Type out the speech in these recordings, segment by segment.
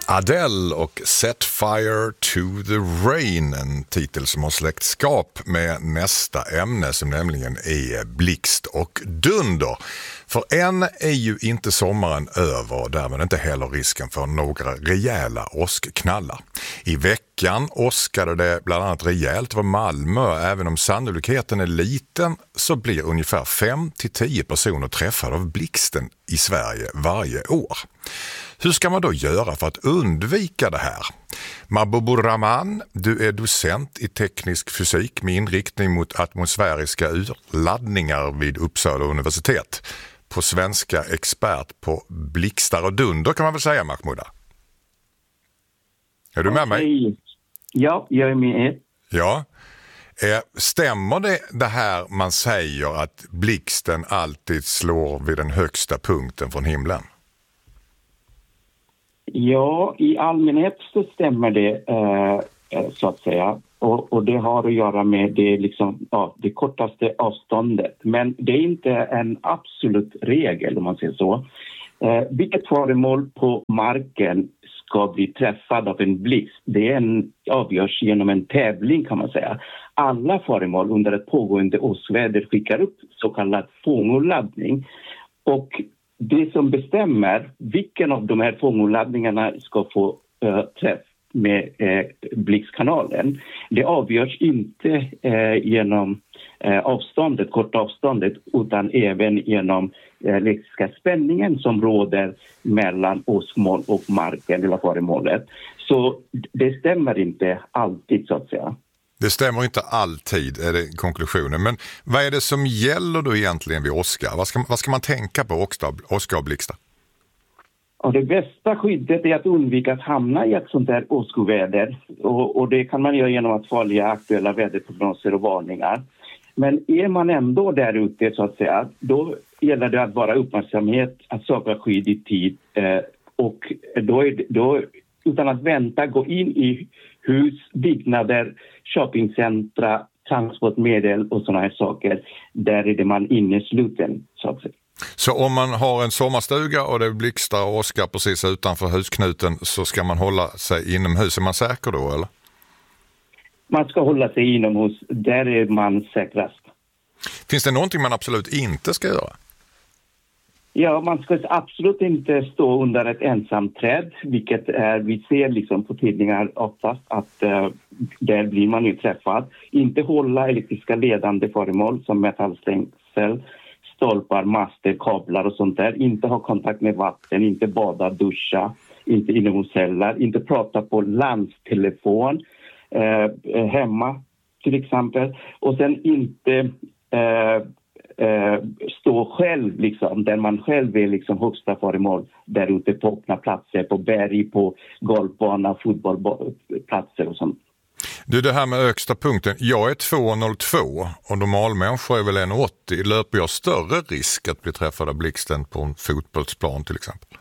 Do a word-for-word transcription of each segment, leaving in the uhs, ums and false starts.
Adele och Set Fire to the Rain, en titel som har släktskap med nästa ämne som nämligen är blixt och dunder. För än är ju inte sommaren över och därmed inte heller risken för några rejäla åskknallar. I veckan åskade det bland annat rejält över Malmö. Även om sannolikheten är liten så blir ungefär fem till tio personer träffade av blixten i Sverige varje år. Hur ska man då göra för att undvika det här? Mahbubur Rahman, du är docent i teknisk fysik med inriktning mot atmosfäriska urladdningar vid Uppsala universitet. På svenska expert på blixtar och dunder kan man väl säga, Mahmouda? Är du med mig? Ja, jag är med. Ja. Stämmer det det här man säger att blixten alltid slår vid den högsta punkten från himlen? Ja, i allmänhet så stämmer det eh, så att säga. Och, och det har att göra med det, liksom, ja, det kortaste avståndet. Men det är inte en absolut regel om man säger så. Eh, vilket föremål på marken ska bli träffad av en blixt? Det är en, avgörs genom en tävling kan man säga. Alla föremål under ett pågående åskväder skickar upp så kallad fångoladdning. Och det som bestämmer vilken av de här fångoladdningarna ska få uh, träff med uh, blixtkanalen, det avgörs inte uh, genom uh, avståndet, korta avståndet, utan även genom uh, elektriska spänningen som råder mellan åskmoln och marken eller föremålet. Så det stämmer inte alltid så att säga. Det stämmer inte alltid, är det konklusionen. Men vad är det som gäller då egentligen vid åska? Vad ska, vad ska man tänka på åska och blixtar? Och det bästa skyddet är att undvika att hamna i ett sånt där åskoväder. Och, och det kan man göra genom att följa aktuella väderprognoser och varningar. Men är man ändå där ute så att säga, då gäller det att vara uppmärksamhet, att söka skydd i tid. Eh, och då, är, då utan att vänta gå in i hus, byggnader, shoppingcentra, transportmedel och sådana här saker. Där är det man innesluten så att säga. Så om man har en sommarstuga och det blixtar och åskar precis utanför husknuten så ska man hålla sig inomhus? Är man säker då eller? Man ska hålla sig inomhus, där är man säkrast. Finns det någonting man absolut inte ska göra? Ja, man ska absolut inte stå under ett ensamt träd, vilket är, vi ser liksom på tidningar oftast att uh, där blir man ju träffad. Inte hålla elektriska ledande föremål som metallstängsel, stolpar, master, kablar och sånt där. Inte ha kontakt med vatten, inte bada, duscha, inte inomhusceller, inte prata på landstelefon uh, hemma till exempel. Och sen inte uh, Uh, stå själv liksom, där man själv är liksom högsta föremål där ute på öppna platser, på berg, på golfbana, fotbollplatser och sånt. Du, det här med högsta punkten, jag är två komma noll två och normalmänniskor är väl en komma åttio. Löper jag större risk att bli träffad av blixten på en fotbollsplan till exempel?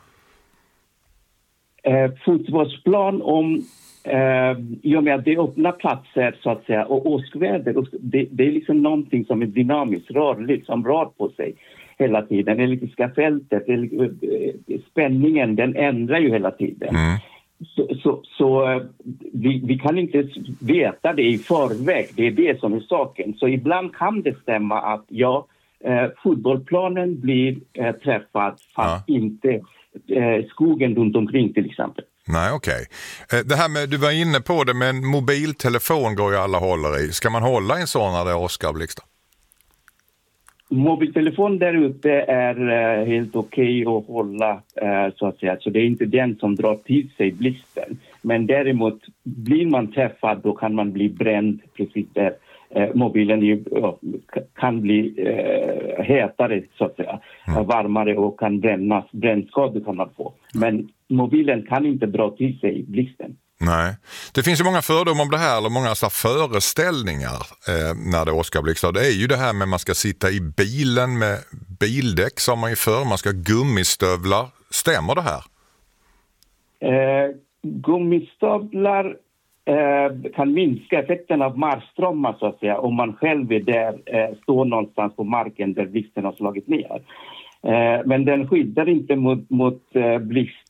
Uh, fotbollsplan om Uh, I och med att det är öppna platser så att säga och åskväder, det, det är liksom någonting som är dynamiskt, rörligt, som rör på sig hela tiden. Det elektriska fältet, det, spänningen, den ändrar ju hela tiden. Mm. Så, så, så vi, vi kan inte veta det i förväg, det är det som är saken. Så ibland kan det stämma att ja, eh, fotbollsplanen blir eh, träffad fast ja. inte eh, skogen runt omkring till exempel. Nej, okej. Okay. Det här med, du var inne på det, men mobiltelefon går ju alla håller i. Ska man hålla en sån när det åskar blixtar? Mobiltelefon där ute är uh, helt okej okay att hålla uh, så att säga. Så det är inte den som drar till sig blixten. Men däremot blir man träffad då kan man bli bränd precis där. Uh, mobilen ju, uh, kan bli uh, hetare så att säga. Mm. Uh, varmare och kan brännas. Brännskador kan man få. Men mobilen kan inte dra till sig blixten. Nej. Det finns ju många fördomar om det här, eller många så här föreställningar eh, när det åskar blixtar. Det är ju det här med att man ska sitta i bilen med bildäck som man ju för, man ska ha gummistövlar. Stämmer det här? Eh, gummistövlar eh, kan minska effekten av marströmmar så att säga, om man själv är där, eh, står någonstans på marken där blixten har slagit ner. Eh, men den skyddar inte mot, mot eh, blixt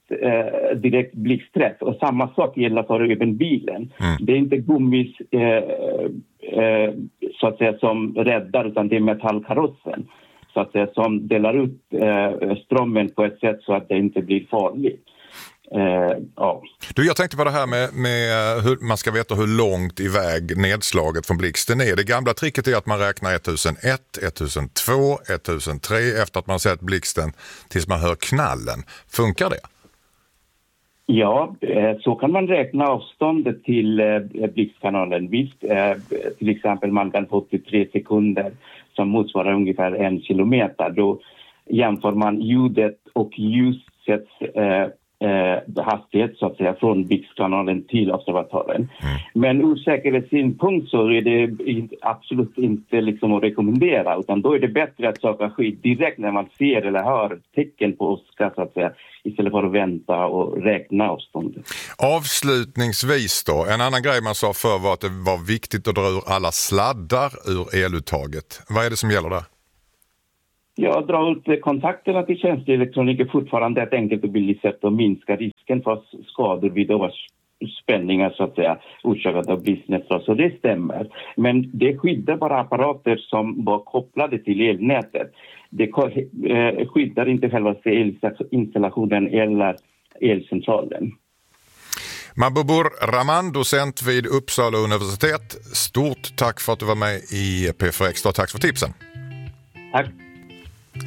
eh, direkt blixtträff. Och samma sak gäller för även bilen. Mm. Det är inte gummis eh, eh, så att säga som räddar, utan det är metallkarossen så att säga som delar ut eh, strömmen på ett sätt så att det inte blir farligt. Uh, ja. Du, jag tänkte på det här med, med hur man ska veta hur långt iväg nedslaget från blixten är. Det gamla tricket är att man räknar ett tusen ett, ett tusen två, ett tusen tre efter att man sett blixten tills man hör knallen. Funkar det? Ja, så kan man räkna avståndet till blixtkanalen. Visst, till exempel man kan få till tre sekunder som motsvarar ungefär en kilometer. Då jämför man ljudet och ljusets Eh, hastighet så att säga från blixtkanalen till observatören. Mm. Men ur säkerhetssynpunkt så är det inte, absolut inte liksom att rekommendera, utan då är det bättre att söka skydd direkt när man ser eller hör tecken på åska så att säga, istället för att vänta och räkna avståndet. Avslutningsvis då, en annan grej man sa för var att det var viktigt att dra ur alla sladdar ur eluttaget. Vad är det som gäller där? Ja, dra ut kontakterna till känslig elektronik är fortfarande ett enkelt och billigt sätt att minska risken för skador vid överspänningar så att säga orsakade av blixtnedslag. Så det stämmer. Men det skyddar bara apparater som var kopplade till elnätet. Det skyddar inte själva elinstallationen eller elcentralen. Mahbubur Rahman, docent vid Uppsala universitet. Stort tack för att du var med i P fyra Extra. Tack för tipsen. Tack.